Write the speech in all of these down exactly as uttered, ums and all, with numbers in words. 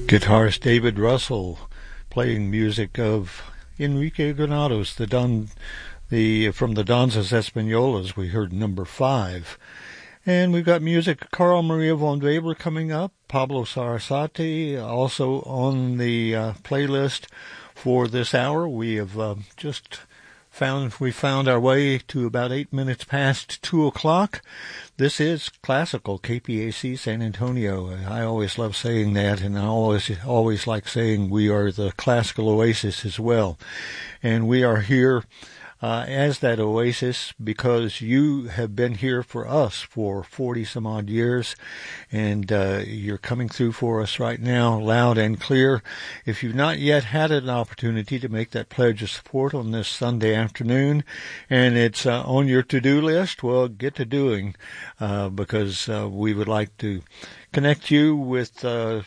Guitarist David Russell playing music of Enrique Granados, the Don, the from the Danzas Españolas. We heard number five. And we've got music of Carl Maria von Weber coming up, Pablo Sarasate also on the uh, playlist for this hour. We have uh, just found, we found our way to about eight minutes past two o'clock. This is Classical K P A C San Antonio. I always love saying that, and I always, always like saying we are the classical oasis as well. And we are here Uh, as that oasis because you have been here for us for forty some odd years, and uh, you're coming through for us right now loud and clear. If you've not yet had an opportunity to make that pledge of support on this Sunday afternoon and it's uh, on your to-do list, well, get to doing uh, because uh, we would like to connect you with uh,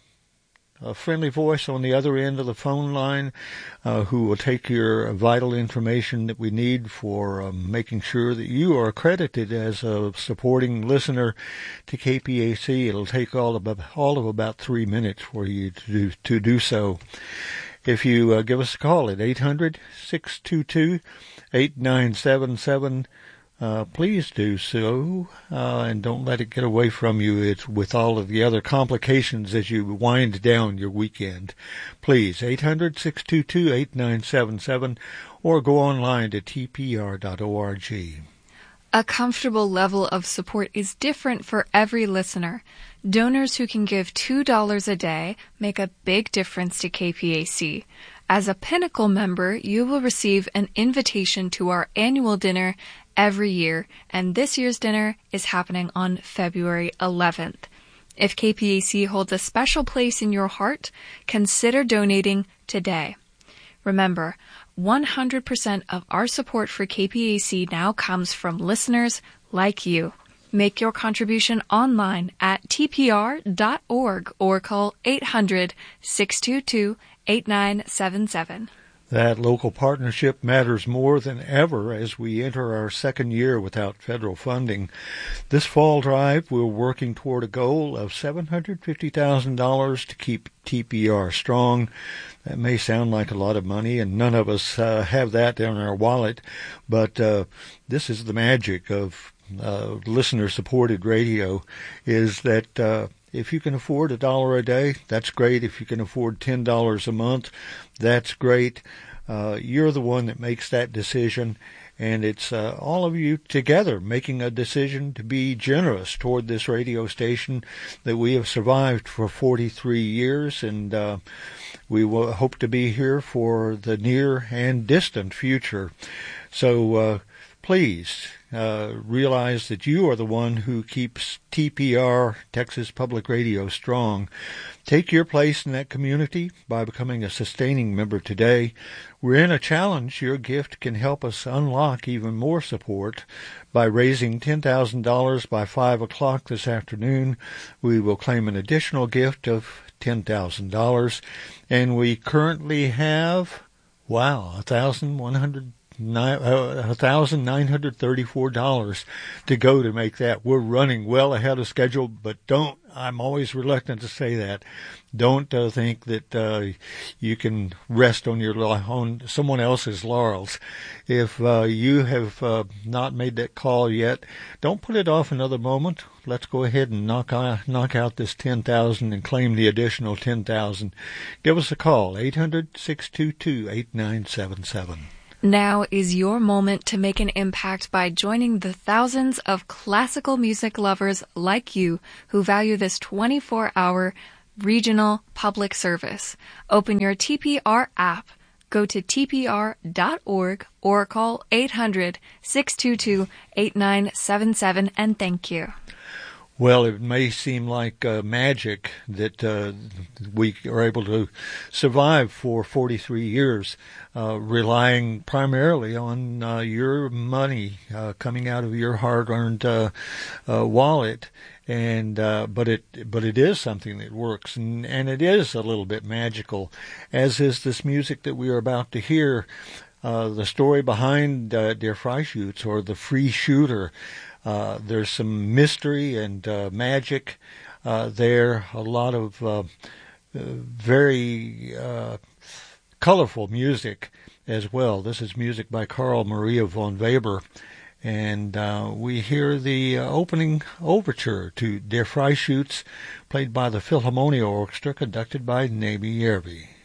a friendly voice on the other end of the phone line uh, who will take your vital information that we need for um, making sure that you are accredited as a supporting listener to K P A C. It'll take all of, all of about three minutes for you to do, to do so. If you uh, give us a call at eight hundred, six two two, eight nine seven seven, Uh, please do so, uh, and don't let it get away from you. It's with all of the other complications as you wind down your weekend. Please, eight hundred, six two two, eight nine seven seven, or go online to t p r dot org. A comfortable level of support is different for every listener. Donors who can give two dollars a day make a big difference to K P A C. As a Pinnacle member, you will receive an invitation to our annual dinner every year, and this year's dinner is happening on February eleventh. If K P A C holds a special place in your heart, consider donating today. Remember, one hundred percent of our support for K P A C now comes from listeners like you. Make your contribution online at t p r dot org or call eight hundred, six two two, eight nine seven seven. That local partnership matters more than ever as we enter our second year without federal funding. This fall drive, we're working toward a goal of seven hundred fifty thousand dollars to keep T P R strong. That may sound like a lot of money, and none of us uh, have that in our wallet, but uh, this is the magic of uh, listener-supported radio, is that uh, if you can afford a dollar a day, that's great. If you can afford ten dollars a month, that's great. Uh, you're the one that makes that decision, and it's uh, all of you together making a decision to be generous toward this radio station that we have survived for forty-three years, and uh, we will hope to be here for the near and distant future. So uh, please uh, realize that you are the one who keeps T P R, Texas Public Radio, strong. Take your place in that community by becoming a sustaining member today. We're in a challenge. Your gift can help us unlock even more support. By raising ten thousand dollars by five o'clock this afternoon, we will claim an additional gift of ten thousand dollars. And we currently have, wow, one thousand one hundred one thousand nine hundred thirty-four dollars to go to make that. We're running well ahead of schedule, but don't, I'm always reluctant to say that. Don't uh, think that uh, you can rest on your on someone else's laurels. If uh, you have uh, not made that call yet, don't put it off another moment. Let's go ahead and knock out, knock out this ten thousand and claim the additional ten thousand. Give us a call, eight hundred, six two two, eight nine seven seven. Now is your moment to make an impact by joining the thousands of classical music lovers like you who value this twenty-four hour regional public service. Open your T P R app, go to t p r dot org, or call eight hundred, six two two, eight nine seven seven, and thank you. Well, it may seem like uh, magic that uh, we are able to survive for forty-three years, uh, relying primarily on uh, your money uh, coming out of your hard-earned uh, uh, wallet. And uh, but it but it is something that works, and, and it is a little bit magical, as is this music that we are about to hear. Uh, the story behind uh, Der Freischütz, or the Free Shooter. Uh, there's some mystery and uh, magic uh, there, a lot of uh, very uh, colorful music as well. This is music by Carl Maria von Weber, and uh, we hear the uh, opening overture to Der Freischütz, played by the Philharmonia Orchestra, conducted by Nabi Yervi.